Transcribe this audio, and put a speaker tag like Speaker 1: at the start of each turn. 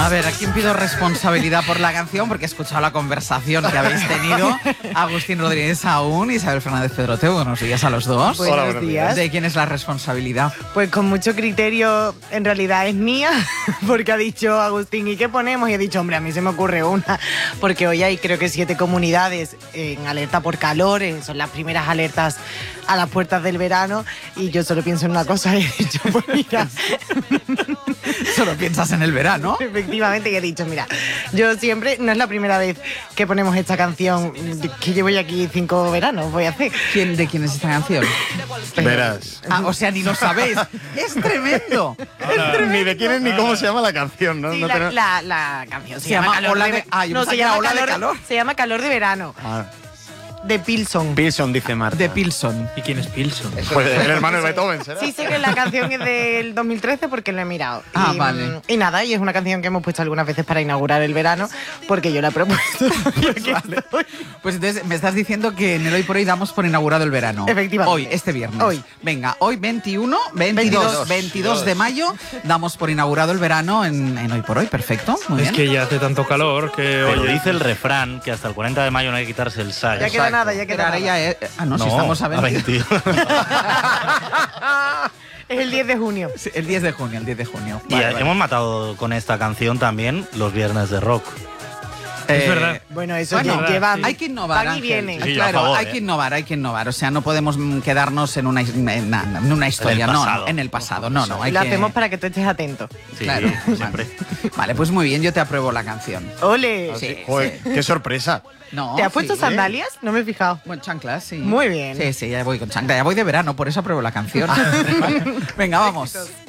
Speaker 1: A ver, ¿a quién pido responsabilidad por la canción? Porque he escuchado la conversación que habéis tenido. Agustín Rodríguez Aún, Isabel Fernández Pedrote, buenos días a los dos.
Speaker 2: Buenos días.
Speaker 1: ¿De quién es la responsabilidad?
Speaker 2: Pues con mucho criterio, en realidad es mía, porque ha dicho Agustín, ¿y qué ponemos? Y he dicho, hombre, a mí se me ocurre una, porque hoy hay creo que 7 comunidades en alerta por calor, son las primeras alertas a las puertas del verano, y yo solo pienso en una cosa y he dicho, pues mira...
Speaker 1: Solo piensas en el verano.
Speaker 2: Efectivamente, y he dicho, mira, yo siempre, no es la primera vez que ponemos esta canción, que llevo ya aquí 5 veranos, voy a hacer.
Speaker 1: ¿De quién es esta canción?
Speaker 3: Verás.
Speaker 1: Ah, o sea, ni lo sabéis. ¡Es tremendo!
Speaker 3: Ni de quién es ni cómo se llama la canción, ¿no?
Speaker 2: Sí,
Speaker 3: No tenemos-
Speaker 2: la canción se llama Calor
Speaker 1: Ola
Speaker 2: de
Speaker 1: de... Ah, yo
Speaker 2: no,
Speaker 1: pensaba
Speaker 2: se
Speaker 1: que era
Speaker 2: llama
Speaker 1: Ola de
Speaker 2: calor,
Speaker 1: calor.
Speaker 2: se llama Calor de Verano,
Speaker 3: Ah,
Speaker 2: de Pilson.
Speaker 3: Pilson, dice Marta.
Speaker 1: De Pilson.
Speaker 4: ¿Y quién es Pilson?
Speaker 3: Pues el hermano de Beethoven, ¿será?
Speaker 2: Sí sé que la canción es del 2013 porque lo he mirado.
Speaker 1: Ah,
Speaker 2: y,
Speaker 1: vale.
Speaker 2: Y nada, y es una canción que hemos puesto algunas veces para inaugurar el verano, porque yo la he propuesto.
Speaker 1: Vale. Pues entonces me estás diciendo que en el Hoy por Hoy damos por inaugurado el verano.
Speaker 2: Efectivamente.
Speaker 1: Hoy, este viernes.
Speaker 2: Hoy.
Speaker 1: Venga, hoy 22 de mayo damos por inaugurado el verano en Hoy por Hoy. Perfecto. Muy
Speaker 4: Es
Speaker 1: bien.
Speaker 4: que ya hace tanto calor que...
Speaker 5: Pero
Speaker 4: oye,
Speaker 5: dice el refrán que hasta el 40 de mayo no hay que quitarse el sayo.
Speaker 2: Ya queda nada, ya
Speaker 1: Pero
Speaker 2: queda
Speaker 1: ahora
Speaker 2: nada.
Speaker 1: no, si estamos a 20.
Speaker 2: Es el 10 de junio.
Speaker 1: Sí, el 10 de junio, el 10 de junio.
Speaker 5: Y hemos matado con esta canción también los viernes de rock.
Speaker 4: Es verdad.
Speaker 2: Bueno, eso
Speaker 1: Bueno,
Speaker 2: lleva...
Speaker 4: sí.
Speaker 1: Hay que innovar,
Speaker 2: van y
Speaker 1: Ángel.
Speaker 2: vienen.
Speaker 5: Sí,
Speaker 1: Claro,
Speaker 5: a favor,
Speaker 1: hay que innovar. O sea, no podemos quedarnos en una historia,
Speaker 5: pasado.
Speaker 1: no, en el pasado. No, hay
Speaker 2: Lo
Speaker 1: que...
Speaker 2: hacemos para que tú estés atento.
Speaker 5: Sí,
Speaker 1: Claro,
Speaker 5: siempre.
Speaker 1: Vale, pues muy bien, yo te apruebo la canción.
Speaker 2: ¡Ole!
Speaker 1: Sí,
Speaker 3: Joder, qué sorpresa.
Speaker 1: No,
Speaker 2: ¿Te has puesto
Speaker 1: sí.
Speaker 2: sandalias? No me he fijado.
Speaker 1: Bueno, chanclas, sí.
Speaker 2: Muy bien.
Speaker 1: Sí, ya voy con chanclas. Ya voy de verano, por eso apruebo la canción. Venga, vamos.
Speaker 2: Éxitos.